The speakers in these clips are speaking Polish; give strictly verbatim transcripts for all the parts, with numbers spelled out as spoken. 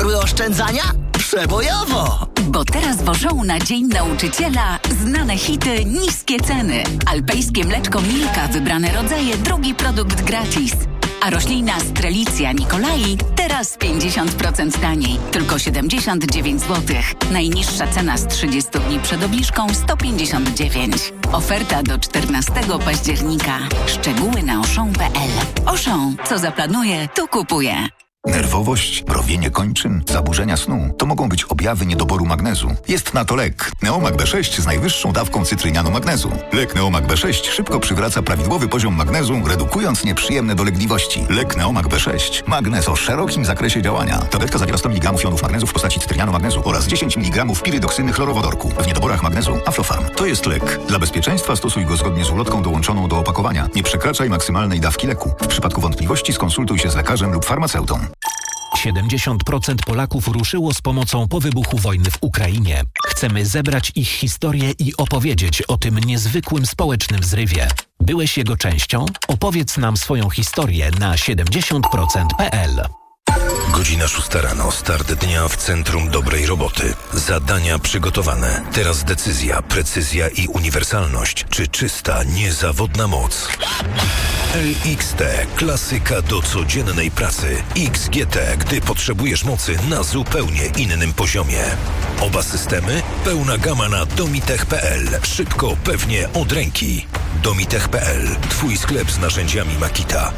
Siły oszczędzania? Przebojowo! Bo teraz w Auchan na Dzień Nauczyciela znane hity, niskie ceny. Alpejskie mleczko Milka, wybrane rodzaje, drugi produkt gratis. A roślina Strelicja Nikolai teraz pięćdziesiąt procent taniej. Tylko siedemdziesiąt dziewięć złotych. Najniższa cena z trzydziestu dni przed obniżką sto pięćdziesiąt dziewięć. Oferta do czternastego października. Szczegóły na auchan kropka p l. Auchan, co zaplanuje, to kupuje. Nerwowość, mrowienie kończyn, zaburzenia snu to mogą być objawy niedoboru magnezu. Jest na to lek Neomag B sześć z najwyższą dawką cytrynianu magnezu. Lek Neomag B sześć szybko przywraca prawidłowy poziom magnezu, redukując nieprzyjemne dolegliwości. Lek Neomag B sześć. Magnez o szerokim zakresie działania. Tabletka zawiera sto miligramów jonów magnezu w postaci cytrynianu magnezu oraz dziesięć miligramów pirydoksyny chlorowodorku. W niedoborach magnezu Aflofarm. To jest lek. Dla bezpieczeństwa stosuj go zgodnie z ulotką dołączoną do opakowania. Nie przekraczaj maksymalnej dawki leku. W przypadku wątpliwości skonsultuj się z lekarzem lub farmaceutą. siedemdziesiąt procent Polaków ruszyło z pomocą po wybuchu wojny w Ukrainie. Chcemy zebrać ich historię i opowiedzieć o tym niezwykłym społecznym zrywie. Byłeś jego częścią? Opowiedz nam swoją historię na siedemdziesiąt procent kropka p l. Godzina szósta rano, start dnia w centrum dobrej roboty. Zadania przygotowane. Teraz decyzja, precyzja i uniwersalność. Czy czysta, niezawodna moc? L X T. Klasyka do codziennej pracy. X G T, gdy potrzebujesz mocy na zupełnie innym poziomie. Oba systemy? Pełna gama na domitech kropka p l. Szybko, pewnie, od ręki. domitech kropka p l. Twój sklep z narzędziami Makita.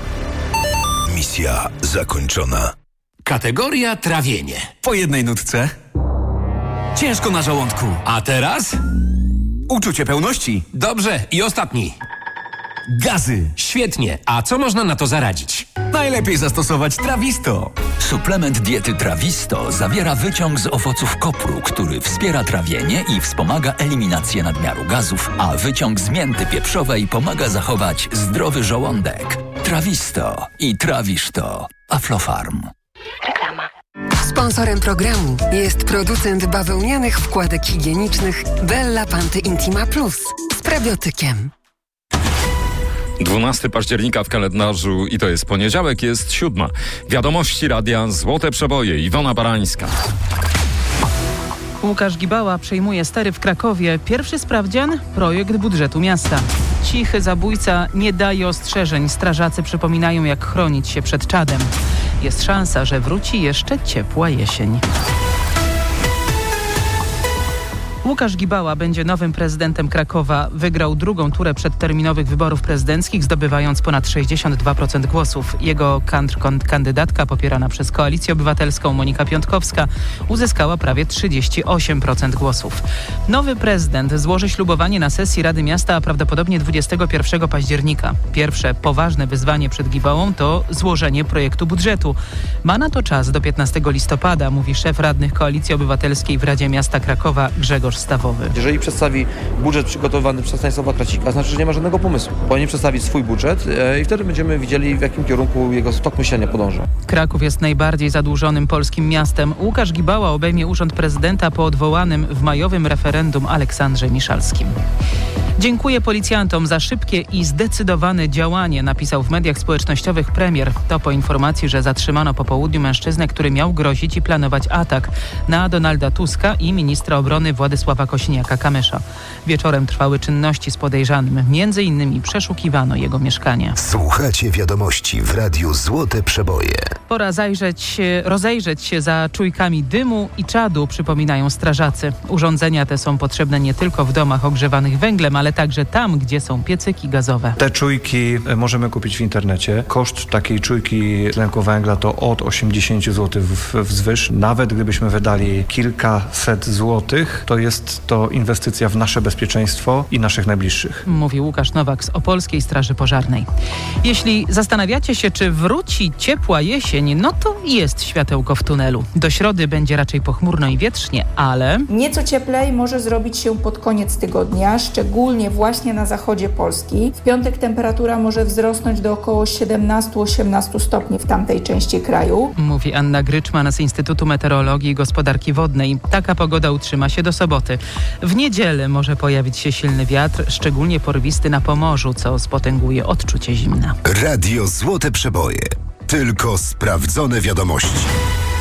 Misja zakończona. Kategoria trawienie. Po jednej nutce. Ciężko na żołądku. A teraz? Uczucie pełności. Dobrze. I ostatni. Gazy. Świetnie. A co można na to zaradzić? Najlepiej zastosować Trawisto. Suplement diety Trawisto zawiera wyciąg z owoców kopru, który wspiera trawienie i wspomaga eliminację nadmiaru gazów, a wyciąg z mięty pieprzowej pomaga zachować zdrowy żołądek. Trawisto i trawisz to. Aflofarm. Reklama. Sponsorem programu jest producent bawełnianych wkładek higienicznych Bella Panty Intima Plus z prebiotykiem. dwunastego października w kalendarzu i to jest poniedziałek, jest siódma. Wiadomości radia Złote Przeboje. Iwona Barańska. Łukasz Gibała przejmuje stery w Krakowie. Pierwszy sprawdzian? Projekt budżetu miasta. Cichy zabójca nie daje ostrzeżeń. Strażacy przypominają, jak chronić się przed czadem. Jest szansa, że wróci jeszcze ciepła jesień. Łukasz Gibała będzie nowym prezydentem Krakowa. Wygrał drugą turę przedterminowych wyborów prezydenckich, zdobywając ponad sześćdziesiąt dwa procent głosów. Jego kandydatka popierana przez Koalicję Obywatelską Monika Piątkowska uzyskała prawie trzydzieści osiem procent głosów. Nowy prezydent złoży ślubowanie na sesji Rady Miasta prawdopodobnie dwudziestego pierwszego października. Pierwsze poważne wyzwanie przed Gibałą to złożenie projektu budżetu. Ma na to czas do piętnastego listopada, mówi szef radnych Koalicji Obywatelskiej w Radzie Miasta Krakowa Grzegorz Stawowy. Jeżeli przedstawi budżet przygotowany przez Stanisława Kracika, znaczy, że nie ma żadnego pomysłu. Powinien przedstawić swój budżet e, i wtedy będziemy widzieli, w jakim kierunku jego tok myślenia podąża. Kraków jest najbardziej zadłużonym polskim miastem. Łukasz Gibała obejmie urząd prezydenta po odwołanym w majowym referendum Aleksandrze Miszalskim. Dziękuję policjantom za szybkie i zdecydowane działanie, napisał w mediach społecznościowych premier. To po informacji, że zatrzymano po południu mężczyznę, który miał grozić i planować atak na Donalda Tuska i ministra obrony Władysława Kosiniaka-Kamysza. Wieczorem trwały czynności z podejrzanym. Między innymi przeszukiwano jego mieszkanie. Słuchacie wiadomości w Radiu Złote Przeboje. Pora zajrzeć, rozejrzeć się za czujkami dymu i czadu, przypominają strażacy. Urządzenia te są potrzebne nie tylko w domach ogrzewanych węglem, ale także tam, gdzie są piecyki gazowe. Te czujki możemy kupić w internecie. Koszt takiej czujki tlenku węgla to od osiemdziesiąt złotych wzwyż. Nawet gdybyśmy wydali kilkaset złotych, to jest to inwestycja w nasze bezpieczeństwo i naszych najbliższych. Mówi Łukasz Nowak z Opolskiej Straży Pożarnej. Jeśli zastanawiacie się, czy wróci ciepła jesień, no to jest światełko w tunelu. Do środy będzie raczej pochmurno i wietrznie, ale... Nieco cieplej może zrobić się pod koniec tygodnia, szczególnie właśnie na zachodzie Polski. W piątek temperatura może wzrosnąć do około siedemnaście osiemnaście stopni w tamtej części kraju. Mówi Anna Gryczman z Instytutu Meteorologii i Gospodarki Wodnej. Taka pogoda utrzyma się do soboty. W niedzielę może pojawić się silny wiatr, szczególnie porwisty na Pomorzu, co spotęguje odczucie zimna. Radio Złote Przeboje. Tylko sprawdzone wiadomości.